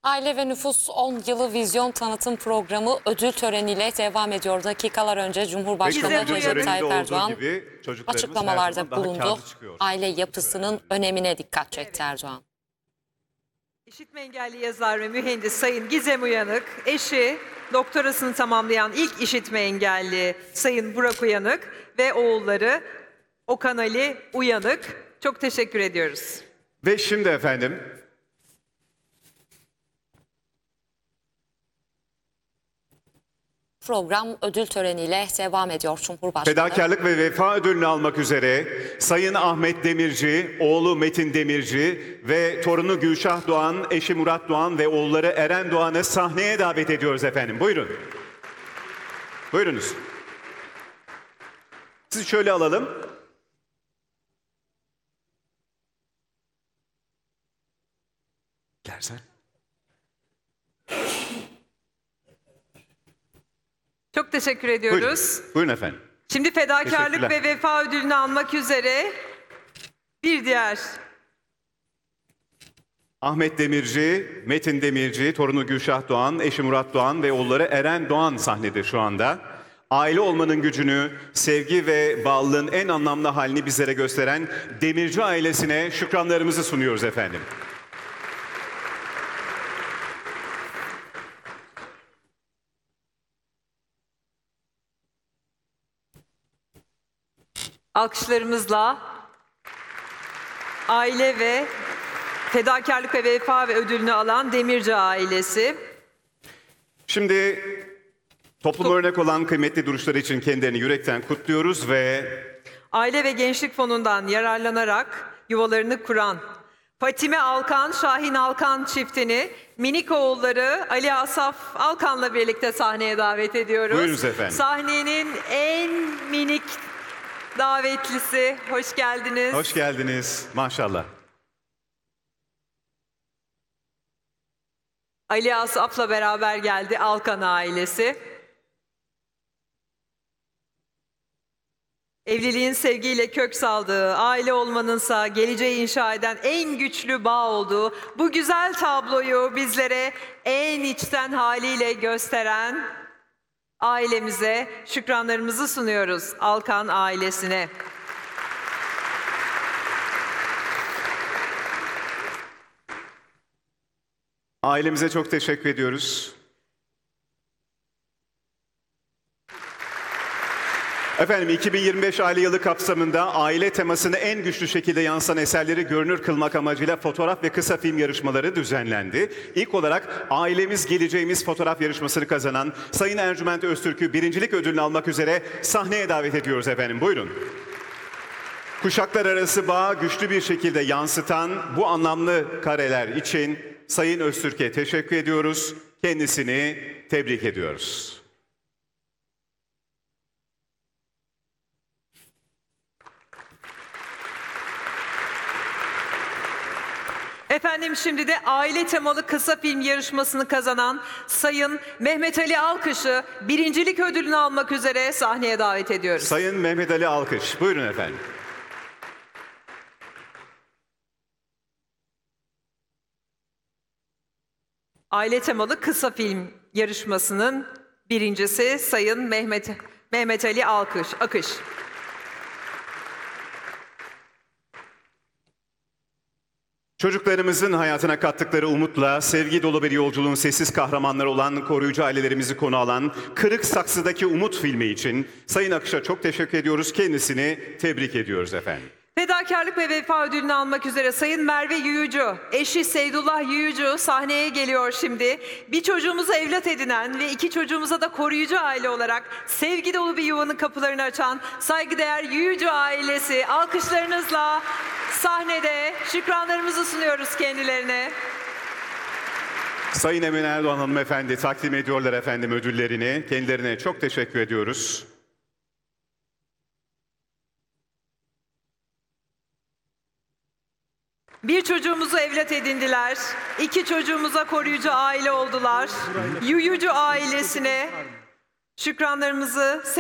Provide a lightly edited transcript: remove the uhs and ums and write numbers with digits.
Aile ve Nüfus 10 Yılı Vizyon Tanıtım Programı ödül töreniyle devam ediyor. Dakikalar önce Cumhurbaşkanı Recep Tayyip Erdoğan açıklamalarda bulundu. Aile yapısının önemine dikkat çekti Erdoğan. İşitme engelli yazar ve mühendis Sayın Gizem Uyanık, eşi doktorasını tamamlayan ilk işitme engelli Sayın Burak Uyanık ve oğulları Okan Ali Uyanık. Çok teşekkür ediyoruz. Ve şimdi efendim, Program ödül töreniyle devam ediyor. Cumhurbaşkanı fedakarlık ve vefa ödülünü almak üzere Sayın Ahmet Demirci, oğlu Metin Demirci ve torunu Gülşah Doğan, eşi Murat Doğan ve oğulları Eren Doğan'ı sahneye davet ediyoruz efendim. Buyurun. Buyurunuz. Sizi şöyle alalım. Gelsen. Çok teşekkür ediyoruz. Buyurun. Buyurun efendim. Şimdi fedakarlık ve vefa ödülünü almak üzere bir diğer Ahmet Demirci, Metin Demirci, torunu Gülşah Doğan, eşi Murat Doğan ve oğulları Eren Doğan sahnede şu anda. Aile olmanın gücünü, sevgi ve bağlılığın en anlamlı halini bizlere gösteren Demirci ailesine şükranlarımızı sunuyoruz efendim. alkışlarımızla aile ve fedakarlık ve vefa ve ödülünü alan Demirci ailesi. Şimdi topluma örnek olan kıymetli duruşları için kendilerini yürekten kutluyoruz ve Aile ve Gençlik Fonu'ndan yararlanarak yuvalarını kuran Fatime Alkan, Şahin Alkan çiftini minik oğulları Ali Asaf Alkan'la birlikte sahneye davet ediyoruz. Buyurunuz efendim. Sahnenin en minik davetlisi, hoş geldiniz. hoş geldiniz maşallah. Ali Asaf'la beraber geldi Alkan ailesi. Evliliğin sevgiyle kök saldığı, aile olmanınsa geleceği inşa eden en güçlü bağ olduğu bu güzel tabloyu bizlere en içten haliyle gösteren ailemize şükranlarımızı sunuyoruz, Alkan ailesine. Ailemize çok teşekkür ediyoruz. Efendim 2025 Aile Yılı kapsamında aile temasını en güçlü şekilde yansıtan eserleri görünür kılmak amacıyla fotoğraf ve kısa film yarışmaları düzenlendi. İlk olarak Ailemiz Geleceğimiz fotoğraf yarışmasını kazanan Sayın Ercüment Öztürk'ü birincilik ödülünü almak üzere sahneye davet ediyoruz efendim. Buyurun. Kuşaklar arası bağı güçlü bir şekilde yansıtan bu anlamlı kareler için Sayın Öztürk'e teşekkür ediyoruz. Kendisini tebrik ediyoruz. Efendim şimdi de aile temalı kısa film yarışmasını kazanan Sayın Mehmet Ali Alkış'ı birincilik ödülünü almak üzere sahneye davet ediyoruz. Sayın Mehmet Ali Alkış, buyurun efendim. Aile temalı kısa film yarışmasının birincisi Sayın Mehmet Ali Akış. Çocuklarımızın hayatına kattıkları umutla sevgi dolu bir yolculuğun sessiz kahramanları olan koruyucu ailelerimizi konu alan Kırık Saksı'daki Umut filmi için Sayın Akış'a çok teşekkür ediyoruz. Kendisini tebrik ediyoruz efendim. Fedakarlık ve vefa ödülünü almak üzere Sayın Merve Yuyucu, eşi Seydullah Yuyucu sahneye geliyor şimdi. Bir çocuğumuzu evlat edinen ve iki çocuğumuza da koruyucu aile olarak sevgi dolu bir yuvanın kapılarını açan saygıdeğer Yuyucu ailesi alkışlarınızla sahnede şükranlarımızı sunuyoruz kendilerine. Sayın Emine Erdoğan hanımefendi takdim ediyorlar efendim ödüllerini. Kendilerine çok teşekkür ediyoruz. Bir çocuğumuzu evlat edindiler, iki çocuğumuza koruyucu aile oldular. Yuyucu ailesine şükranlarımızı